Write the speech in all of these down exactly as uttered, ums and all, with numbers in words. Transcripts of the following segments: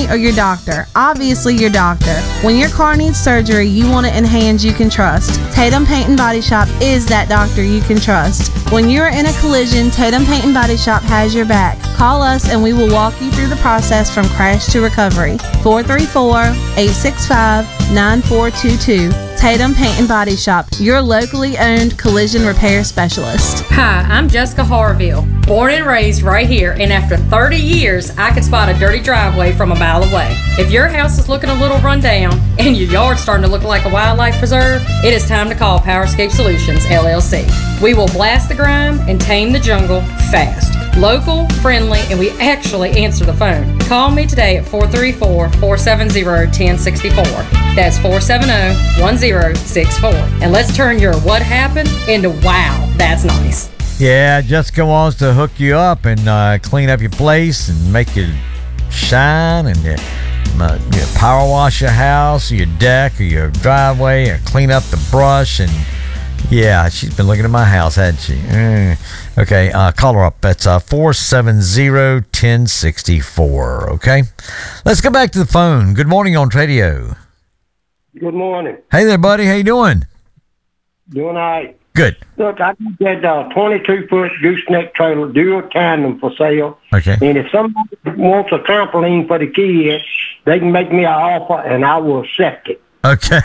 me or your doctor? Obviously your doctor. When your car needs surgery, you want it in hands you can trust. Tatum Paint and Body Shop is that doctor you can trust. When you're in a collision, Tatum Paint and Body Shop has your back. Call us and we will walk you through the process from crash to recovery. four three four, eight six five, nine four two two. Tatum Paint and Body Shop, your locally owned collision repair specialist. Hi, I'm Jessica Harville, born and raised right here, and after thirty years, I can spot a dirty driveway from a mile away. If your house is looking a little run down and your yard's starting to look like a wildlife preserve, it is time to call Powerscape Solutions, L L C. We will blast the grime and tame the jungle fast. Local, friendly, and we actually answer the phone. Call me today at four three four, four seven zero, one zero six four. That's four seven zero, one zero six four. And let's turn your what happened into wow, that's nice. Yeah, Jessica wants to hook you up and uh, clean up your place and make it shine and uh, uh, you know, power wash your house or your deck or your driveway or clean up the brush. And yeah, she's been looking at my house, hasn't she? Mm. Okay, uh, call her up. That's uh, four seven zero, one zero six four. Okay, let's go back to the phone. Good morning on Tradio. Good morning. Hey there, buddy. How you doing? Doing all right. Good. Look, I got that uh, twenty-two foot gooseneck trailer, dual tandem for sale. Okay. And if somebody wants a trampoline for the kids, they can make me an offer, and I will accept it. Okay.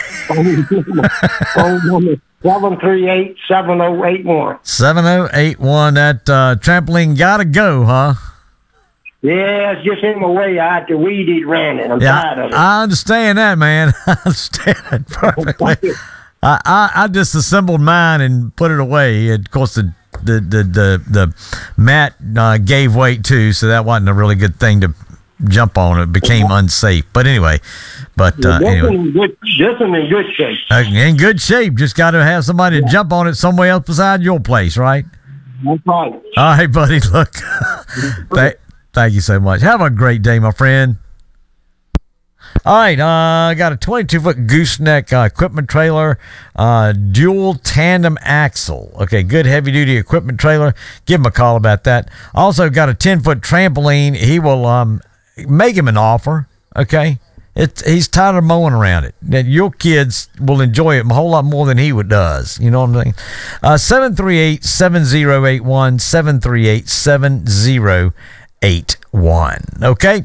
Phone number seven three eight, seven zero eight one. seven zero eight one. That uh, trampoline gotta go, huh? Yeah, it's just in my way. I had to weed eat around it. I'm Yeah, tired of it. I understand that, man. I understand it perfectly. I, I, I disassembled mine and put it away. And of course, the the the the, the mat uh, gave weight too, so that wasn't a really good thing to jump on. It became unsafe. But anyway, but uh, this anyway, one in good, this one in good shape. uh, in good shape. Just got to have somebody Yeah. to jump on it somewhere else beside your place, right? That's right. All right, buddy. Look, th- thank you so much. Have a great day, my friend. All right, uh, I got a twenty-two foot gooseneck uh, equipment trailer, uh, dual tandem axle. Okay, good heavy duty equipment trailer. Give him a call about that. Also got a ten foot trampoline. He will um, make him an offer. Okay, it's he's tired of mowing around it. That your kids will enjoy it a whole lot more than he would does. You know what I'm saying? Uh, seven three eight, seven zero eight one, seven three eight, seven zero eight one. Okay.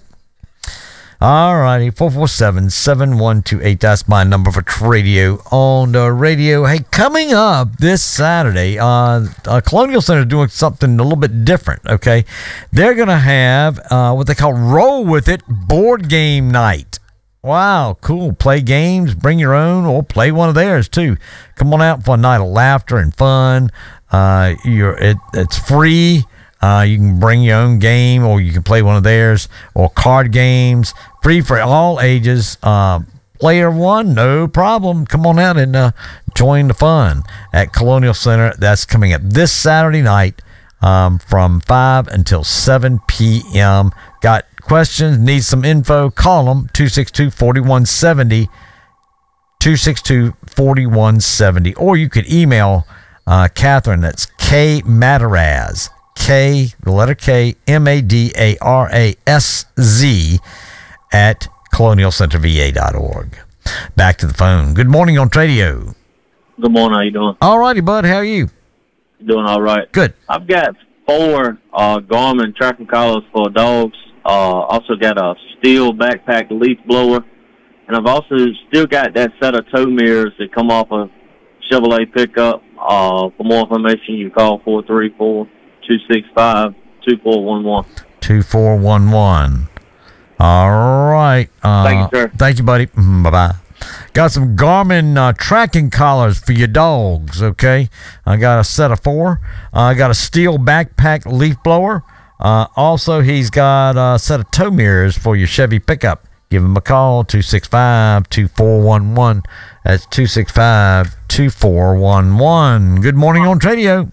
All righty, four four seven, seven one two eight. That's my number for Tradio on the radio. Hey, coming up this Saturday, uh, uh, Colonial Center is doing something a little bit different, okay? They're going to have uh, what they call Roll With It board game night. Wow, cool. Play games, bring your own, or play one of theirs, too. Come on out for a night of laughter and fun. Uh, you're it, It's free. Uh, you can bring your own game, or you can play one of theirs, or card games, free for all ages. Uh, player one, no problem. Come on out and uh, join the fun at Colonial Center. That's coming up this Saturday night um, from five until seven p.m. Got questions, need some info, call them, two six two, four one seven zero, two six two, four one seven zero, or you could email uh, Catherine. That's K Mataraz. K, the letter K, M A D A R A S Z at colonial center v a dot org. Back to the phone. Good morning on Tradio. Good morning. How you doing? All righty, bud. How are you? Doing all right. Good. I've got four uh, Garmin tracking collars for dogs. Uh, also got a steel backpack leaf blower. And I've also still got that set of tow mirrors that come off a Chevrolet pickup. Uh, for more information, you call four three four, two six five, two four one one. two four one one. All right. Uh, Thank you, sir. Thank you, buddy. Mm, bye-bye. Got some Garmin uh, tracking collars for your dogs, okay? I got a set of four. Uh, I got a steel backpack leaf blower. Uh, also, he's got a set of tow mirrors for your Chevy pickup. Give him a call, two six five, two four one one. That's two six five, two four one one. Good morning on Tradio.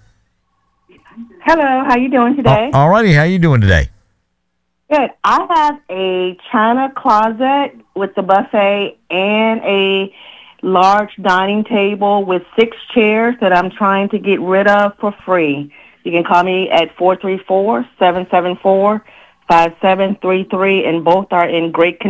Hello, how you doing today? All righty, how you doing today? Good. I have a china closet with the buffet and a large dining table with six chairs that I'm trying to get rid of for free. You can call me at four three four, seven seven four, five seven three three, and both are in great condition.